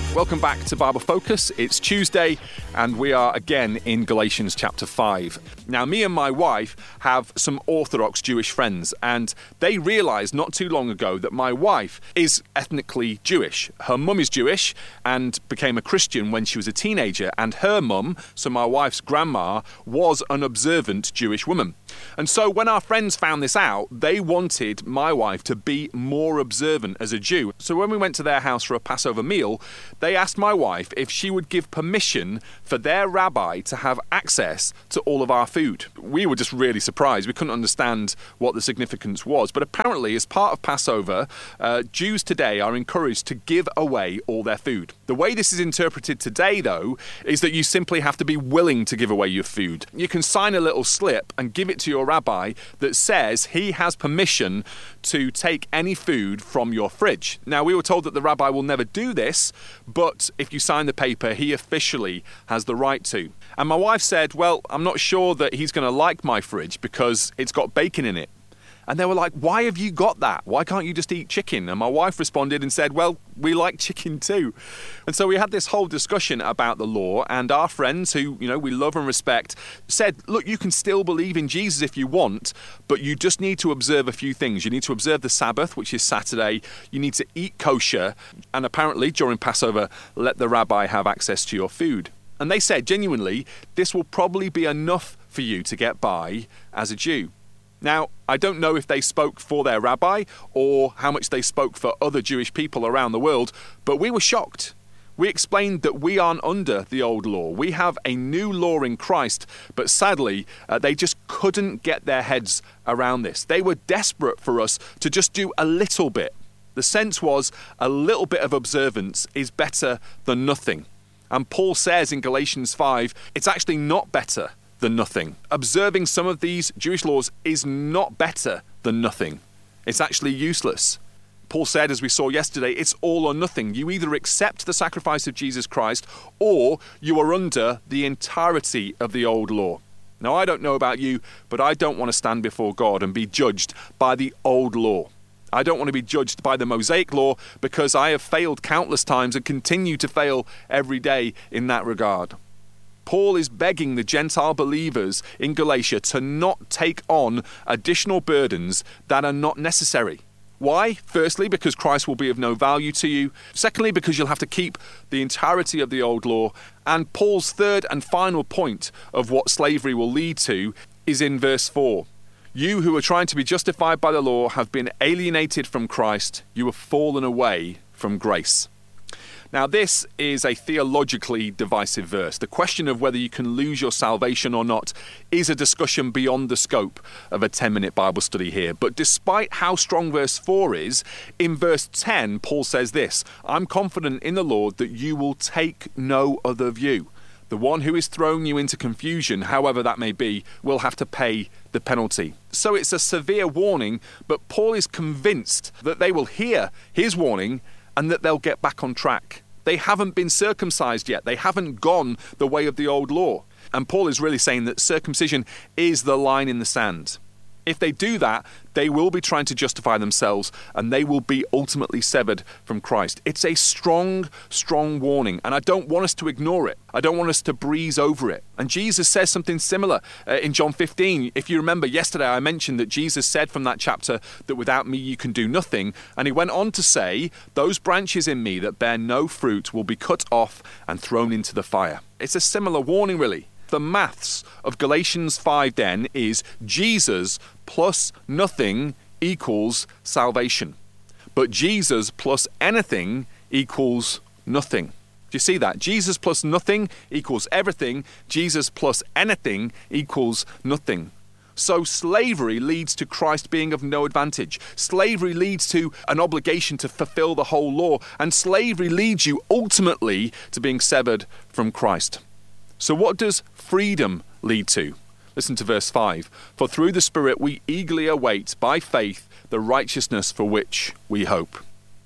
Welcome back to Bible Focus. It's Tuesday and we are again in Galatians chapter 5. Now, me and my wife have some Orthodox Jewish friends, and they realised not too long ago that my wife is ethnically Jewish. Her mum is Jewish and became a Christian when she was a teenager, and her mum, so my wife's grandma, was an observant Jewish woman. And so when our friends found this out, they wanted my wife to be more observant as a Jew. So when we went to their house for a Passover meal, they asked my wife if she would give permission for their rabbi to have access to all of our food. We were just really surprised. We couldn't understand what the significance was. But apparently, as part of Passover, Jews today are encouraged to give away all their food. The way this is interpreted today, though, is that you simply have to be willing to give away your food. You can sign a little slip and give it to your rabbi that says he has permission to take any food from your fridge. Now, we were told that the rabbi will never do this, but if you sign the paper, he officially has the right to. And my wife said, well, I'm not sure that he's going to like my fridge because it's got bacon in it. And they were like, why have you got that? Why can't you just eat chicken? And my wife responded and said, well, we like chicken too. And so we had this whole discussion about the law, and our friends who, we love and respect said, look, you can still believe in Jesus if you want, but you just need to observe a few things. You need to observe the Sabbath, which is Saturday. You need to eat kosher. And apparently during Passover, let the rabbi have access to your food. And they said, genuinely, this will probably be enough for you to get by as a Jew. Now, I don't know if they spoke for their rabbi or how much they spoke for other Jewish people around the world, but we were shocked. We explained that we aren't under the old law. We have a new law in Christ, but sadly, they just couldn't get their heads around this. They were desperate for us to just do a little bit. The sense was a little bit of observance is better than nothing. And Paul says in Galatians 5, it's actually not better than nothing. Observing some of these Jewish laws is not better than nothing. It's actually useless. Paul said, as we saw yesterday, it's all or nothing. You either accept the sacrifice of Jesus Christ or you are under the entirety of the old law. Now, I don't know about you, but I don't want to stand before God and be judged by the old law. I don't want to be judged by the Mosaic law because I have failed countless times and continue to fail every day in that regard. Paul is begging the Gentile believers in Galatia to not take on additional burdens that are not necessary. Why? Firstly, because Christ will be of no value to you. Secondly, because you'll have to keep the entirety of the old law. And Paul's third and final point of what slavery will lead to is in verse 4. You who are trying to be justified by the law have been alienated from Christ. You have fallen away from grace. Now, this is a theologically divisive verse. The question of whether you can lose your salvation or not is a discussion beyond the scope of a 10-minute Bible study here. But despite how strong verse 4 is, in verse 10, Paul says this, I'm confident in the Lord that you will take no other view. The one who is throwing you into confusion, however that may be, will have to pay the penalty. So it's a severe warning, but Paul is convinced that they will hear his warning and that they'll get back on track. They haven't been circumcised yet. They haven't gone the way of the old law. And Paul is really saying that circumcision is the line in the sand. If they do that, they will be trying to justify themselves and they will be ultimately severed from Christ. It's a strong, strong warning, and I don't want us to ignore it. I don't want us to breeze over it. And Jesus says something similar in John 15. If you remember yesterday, I mentioned that Jesus said from that chapter that without me you can do nothing. And he went on to say, those branches in me that bear no fruit will be cut off and thrown into the fire. It's a similar warning, really. The maths of Galatians 5 then is Jesus plus nothing equals salvation. But Jesus plus anything equals nothing. Do you see that? Jesus plus nothing equals everything. Jesus plus anything equals nothing. So slavery leads to Christ being of no advantage. Slavery leads to an obligation to fulfill the whole law. And slavery leads you ultimately to being severed from Christ. So what does freedom lead to? Listen to verse 5. For through the Spirit we eagerly await by faith the righteousness for which we hope. Do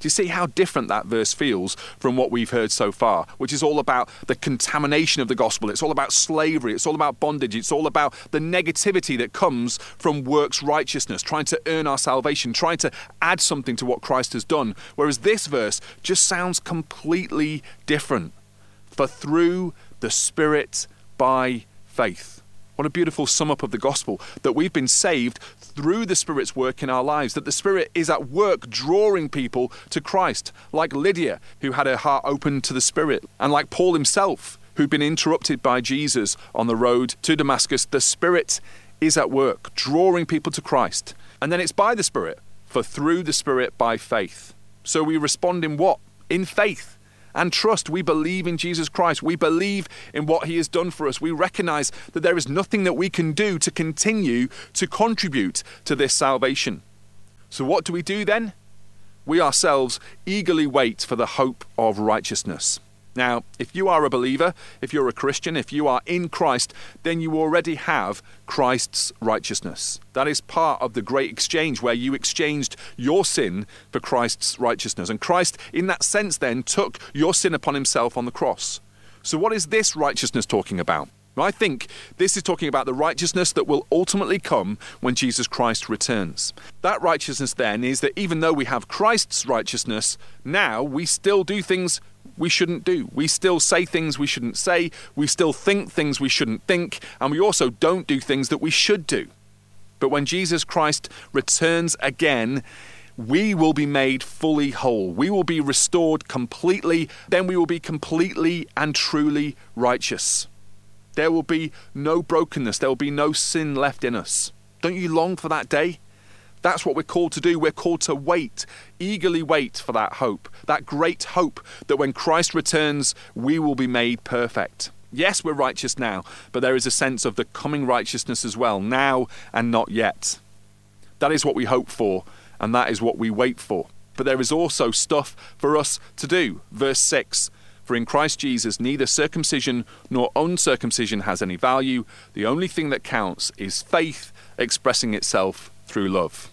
Do you see how different that verse feels from what we've heard so far, which is all about the contamination of the gospel? It's all about slavery. It's all about bondage. It's all about the negativity that comes from works righteousness, trying to earn our salvation, trying to add something to what Christ has done. Whereas this verse just sounds completely different. For through the Spirit by faith. What a beautiful sum up of the gospel, that we've been saved through the Spirit's work in our lives, that the Spirit is at work drawing people to Christ, like Lydia, who had her heart open to the Spirit, and like Paul himself, who'd been interrupted by Jesus on the road to Damascus. The Spirit is at work, drawing people to Christ. And then it's by the Spirit, for through the Spirit by faith. So we respond in what? In faith. And trust. We believe in Jesus Christ. We believe in what he has done for us. We recognize that there is nothing that we can do to continue to contribute to this salvation. So what do we do then? We ourselves eagerly wait for the hope of righteousness. Now, if you are a believer, if you're a Christian, if you are in Christ, then you already have Christ's righteousness. That is part of the great exchange where you exchanged your sin for Christ's righteousness. And Christ, in that sense then, took your sin upon himself on the cross. So what is this righteousness talking about? I think this is talking about the righteousness that will ultimately come when Jesus Christ returns. That righteousness then is that even though we have Christ's righteousness, now we still do things we shouldn't do. We still say things we shouldn't say. We still think things we shouldn't think. And we also don't do things that we should do. But when Jesus Christ returns again, we will be made fully whole. We will be restored completely. Then we will be completely and truly righteous. There will be no brokenness. There will be no sin left in us. Don't you long for that day? That's what we're called to do. We're called to wait, eagerly wait for that hope, that great hope that when Christ returns, we will be made perfect. Yes, we're righteous now, but there is a sense of the coming righteousness as well, now and not yet. That is what we hope for, and that is what we wait for. But there is also stuff for us to do. Verse 6. For in Christ Jesus, neither circumcision nor uncircumcision has any value. The only thing that counts is faith expressing itself through love.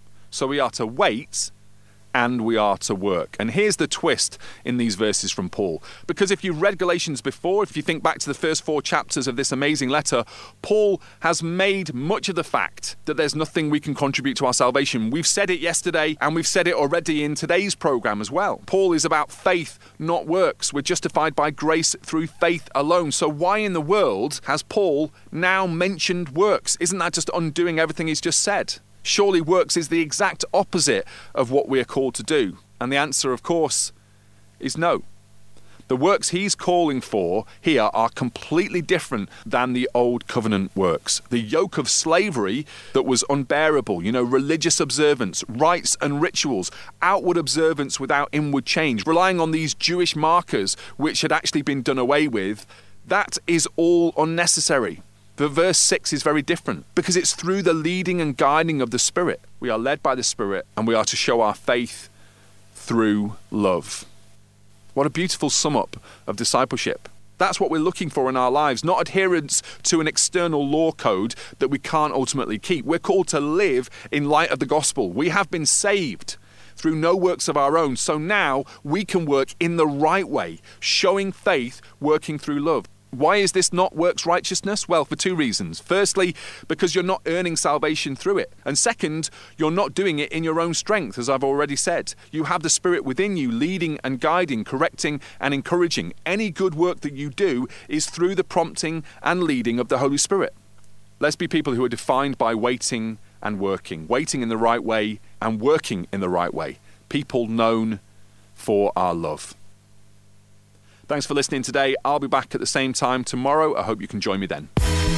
So we are to wait and we are to work. And here's the twist in these verses from Paul. Because if you've read Galatians before, if you think back to the first 4 chapters of this amazing letter, Paul has made much of the fact that there's nothing we can contribute to our salvation. We've said it yesterday and we've said it already in today's program as well. Paul is about faith, not works. We're justified by grace through faith alone. So why in the world has Paul now mentioned works? Isn't that just undoing everything he's just said? Surely works is the exact opposite of what we are called to do. And the answer, of course, is no. The works he's calling for here are completely different than the old covenant works. The yoke of slavery that was unbearable, religious observance, rites and rituals, outward observance without inward change, relying on these Jewish markers which had actually been done away with, that is all unnecessary. But verse 6 is very different because it's through the leading and guiding of the Spirit. We are led by the Spirit and we are to show our faith through love. What a beautiful sum up of discipleship. That's what we're looking for in our lives, not adherence to an external law code that we can't ultimately keep. We're called to live in light of the gospel. We have been saved through no works of our own. So now we can work in the right way, showing faith, working through love. Why is this not works righteousness? Well, for 2 reasons. Firstly, because you're not earning salvation through it. And second, you're not doing it in your own strength, as I've already said. You have the Spirit within you, leading and guiding, correcting and encouraging. Any good work that you do is through the prompting and leading of the Holy Spirit. Let's be people who are defined by waiting and working in the right way and working in the right way. People known for our love. Thanks for listening today. I'll be back at the same time tomorrow. I hope you can join me then.